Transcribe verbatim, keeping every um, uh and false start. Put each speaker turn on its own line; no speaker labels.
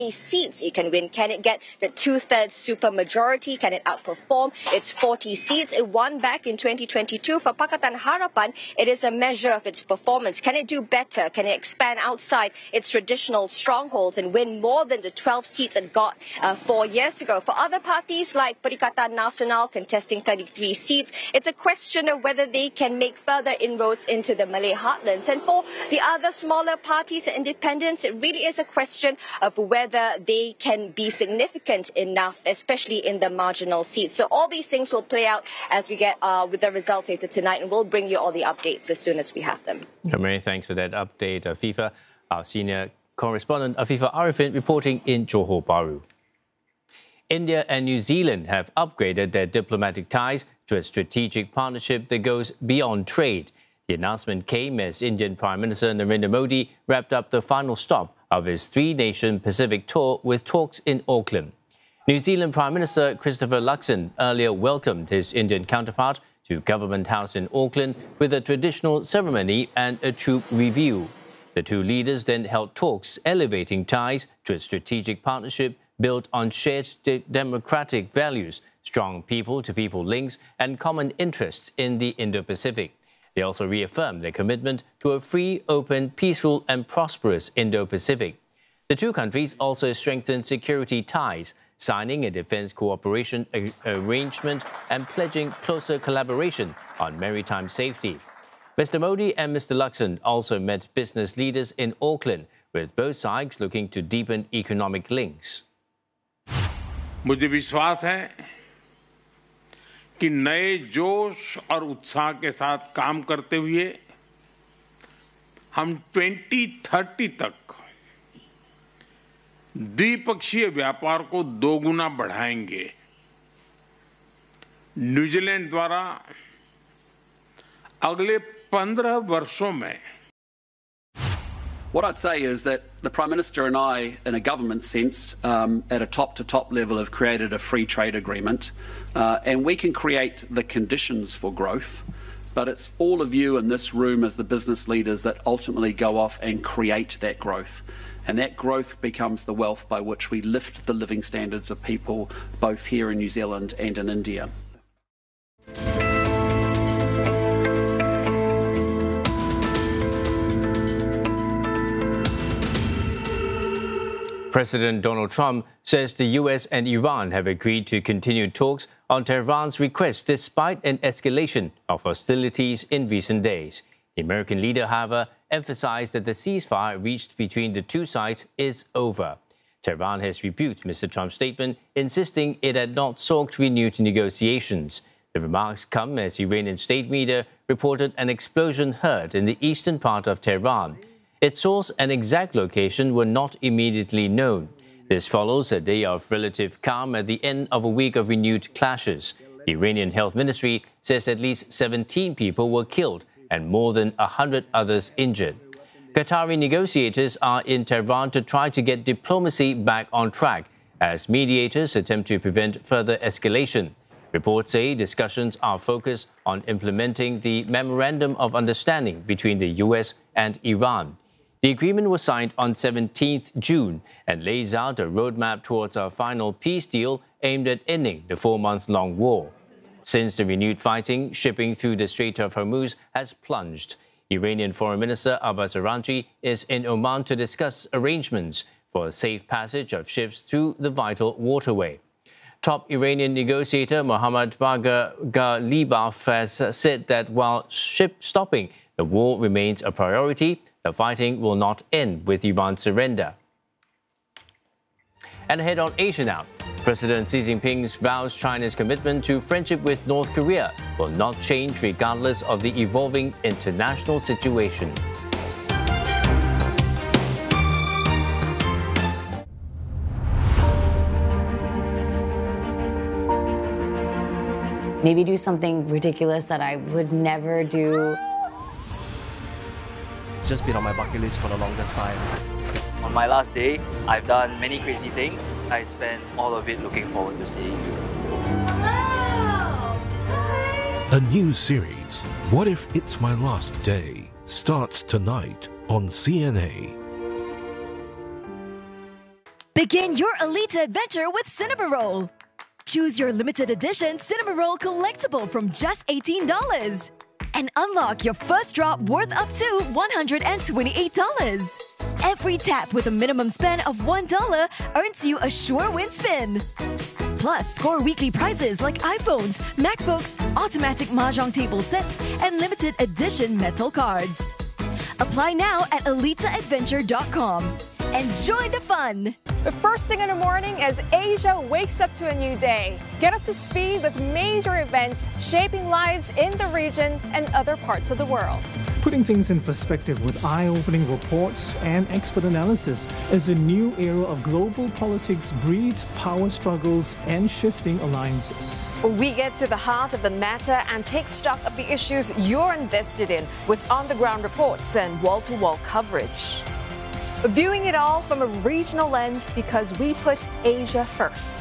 seats it can win? Can it get the two-thirds supermajority? Can it outperform its forty seats it won back in twenty twenty-two? For Pakatan Harapan, it is a measure of its performance. Can it do better? Can it expand outside its traditional strongholds and win more than the twelve seats it got uh, four years ago? For other parties like Perikatan Nasional contesting thirty-three seats, it's a question of whether they can make further inroads into the Malay heartlands. And for the other smaller parties and independents, it really is a question of whether they can be significant enough, especially in the marginal seats. So all these things will play out as we get uh, with the results later tonight, and we'll bring you all the updates as soon as we have them.
Many thanks for that update, Afifa. Our senior correspondent, Afifa Arifin, reporting in Johor Bahru. India and New Zealand have upgraded their diplomatic ties to a strategic partnership that goes beyond trade. The announcement came as Indian Prime Minister Narendra Modi wrapped up the final stop of his three-nation Pacific tour with talks in Auckland. New Zealand Prime Minister Christopher Luxon earlier welcomed his Indian counterpart to Government House in Auckland with a traditional ceremony and a troop review. The two leaders then held talks elevating ties to a strategic partnership built on shared democratic values, strong people-to-people links, and common interests in the Indo-Pacific. They also reaffirmed their commitment to a free, open, peaceful and prosperous Indo-Pacific. The two countries also strengthened security ties, signing a defense cooperation arrangement and pledging closer collaboration on maritime safety. Mister Modi and Mister Luxon also met business leaders in Auckland, with both sides looking to deepen economic links.
मुझे विश्वास है कि नए जोश और उत्साह के साथ काम करते हुए हम ट्वेंटी थर्टी तक द्विपक्षीय व्यापार को दोगुना बढ़ाएंगे। न्यूजीलैंड द्वारा अगले पंद्रह वर्षों में
What I'd say is that the Prime Minister and I, in a government sense, um, at a top-to-top level, have created a free trade agreement, uh, and we can create the conditions for growth, but it's all of you in this room as the business leaders that ultimately go off and create that growth. And that growth becomes the wealth by which we lift the living standards of people both here in New Zealand and in India.
President Donald Trump says the U S and Iran have agreed to continue talks on Tehran's request despite an escalation of hostilities in recent days. The American leader, however, emphasized that the ceasefire reached between the two sides is over. Tehran has rebuked Mister Trump's statement, insisting it had not sought renewed negotiations. The remarks come as Iranian state media reported an explosion heard in the eastern part of Tehran. Its source and exact location were not immediately known. This follows a day of relative calm at the end of a week of renewed clashes. The Iranian Health Ministry says at least seventeen people were killed and more than one hundred others injured. Qatari negotiators are in Tehran to try to get diplomacy back on track as mediators attempt to prevent further escalation. Reports say discussions are focused on implementing the Memorandum of Understanding between the U S and Iran. The agreement was signed on seventeenth June and lays out a roadmap towards a final peace deal aimed at ending the four-month-long war. Since the renewed fighting, shipping through the Strait of Hormuz has plunged. Iranian Foreign Minister Abbas Araghchi is in Oman to discuss arrangements for a safe passage of ships through the vital waterway. Top Iranian negotiator Mohammad Bagher Ghalibaf has said that while ship stopping the war remains a priority, the fighting will not end with Iran's surrender. And ahead on Asia Now, President Xi Jinping vows China's commitment to friendship with North Korea will not change regardless of the evolving international situation.
Maybe do something ridiculous that I would never do.
It's just been on my bucket list for the longest time.
On my last day, I've done many crazy things. I spent all of it looking forward to seeing you.
A new series, What If It's My Last Day, starts tonight on C N A.
Begin your Alita adventure with Cinnamoroll. Choose your limited edition Cinnamoroll collectible from just eighteen dollars. And unlock your first drop worth up to one hundred twenty-eight dollars. Every tap with a minimum spend of one dollar earns you a sure win spin. Plus, score weekly prizes like iPhones, MacBooks, automatic mahjong table sets, and limited edition metal cards. Apply now at alita adventure dot com. Enjoy the fun!
The first thing in the morning as Asia wakes up to a new day. Get up to speed with major events shaping lives in the region and other parts of the world.
Putting things in perspective with eye-opening reports and expert analysis as a new era of global politics breeds power struggles and shifting alliances.
We get to the heart of the matter and take stock of the issues you're invested in with on-the-ground reports and wall-to-wall coverage.
Viewing it all from a regional lens because we put Asia first.